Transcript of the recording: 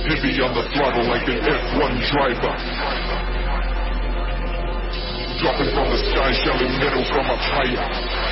Heavy on the throttle like an F1 driver. Dropping from the sky, shelling metal from up higher.